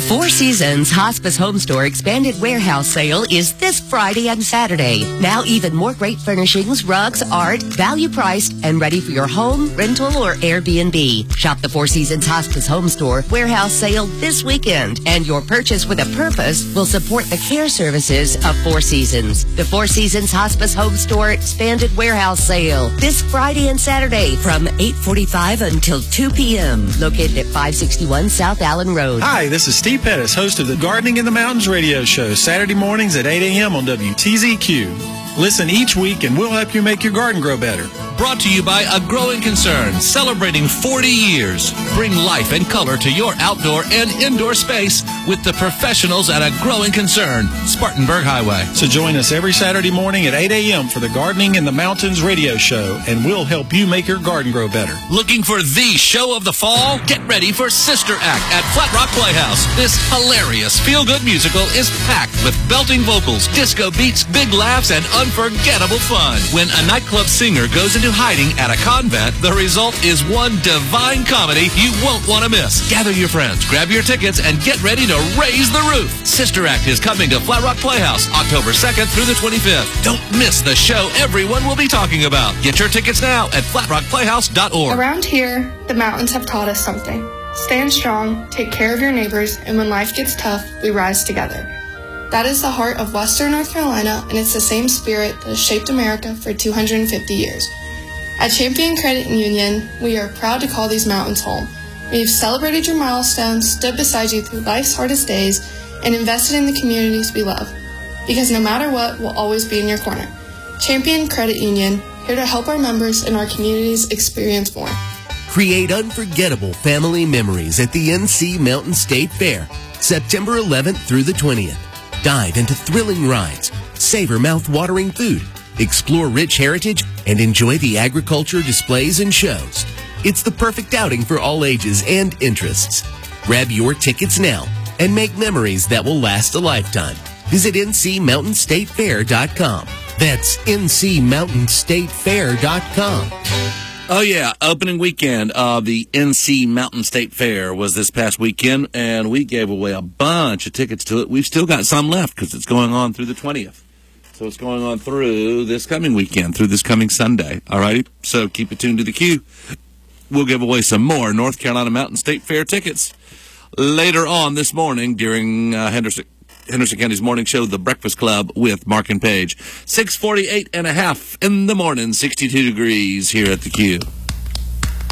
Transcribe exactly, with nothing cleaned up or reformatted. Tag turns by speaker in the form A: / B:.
A: Four Seasons Hospice Home Store expanded warehouse sale is this Friday and Saturday. Now even more great furnishings, rugs, art, value priced, and ready for your home, rental, or Airbnb. Shop the Four Seasons Hospice Home Store warehouse sale this weekend, and your purchase with a purpose will support the care services of Four Seasons. The Four Seasons Hospice Home Store expanded warehouse sale this Friday and Saturday from eight forty-five until two p.m. Located at five sixty-one South Allen Road.
B: Hi, this is Steve Pettis, host of the Gardening in the Mountains radio show, Saturday mornings at eight a.m. on W T Z Q. Listen each week and we'll help you make your garden grow better.
C: Brought to you by A Growing Concern, celebrating forty years. Bring life and color to your outdoor and indoor space with the professionals at A Growing Concern, Spartanburg Highway.
B: So join us every Saturday morning at eight a.m. for the Gardening in the Mountains radio show, and we'll help you make your garden grow better.
C: Looking for the show of the fall? Get ready for Sister Act at Flat Rock Playhouse. This hilarious feel-good musical is packed with belting vocals, disco beats, big laughs, and unforgettable fun. When a nightclub singer goes into hiding at a convent, the result is one divine comedy you won't want to miss. Gather your friends, grab your tickets, and get ready to raise the roof. Sister Act is coming to Flat Rock Playhouse October second through the twenty-fifth. Don't miss the show everyone will be talking about. Get your tickets now at flat rock playhouse dot org.
D: Around here, the mountains have taught us something. Stand strong, take care of your neighbors, and when life gets tough, we rise together. That is the heart of Western North Carolina, and it's the same spirit that has shaped America for two hundred fifty years. At Champion Credit Union, we are proud to call these mountains home. We've celebrated your milestones, stood beside you through life's hardest days, and invested in the communities we love. Because no matter what, we'll always be in your corner. Champion Credit Union, here to help our members and our communities experience more.
E: Create unforgettable family memories at the N C Mountain State Fair, September eleventh through the twentieth. Dive into thrilling rides, savor mouth-watering food, explore rich heritage, and enjoy the agriculture displays and shows. It's the perfect outing for all ages and interests. Grab your tickets now and make memories that will last a lifetime. Visit N C mountain state fair dot com. That's N C mountain state fair dot com.
F: Oh, yeah. Opening weekend of the N C Mountain State Fair was this past weekend, and we gave away a bunch of tickets to it. We've still got some left because it's going on through the twentieth. So it's going on through this coming weekend, through this coming Sunday. All right? So keep it tuned to the queue. We'll give away some more North Carolina Mountain State Fair tickets later on this morning during uh, Henderson. Henderson County's morning show, The Breakfast Club with Mark and Paige. six forty-eight and a half in the morning, sixty-two degrees here at the Q.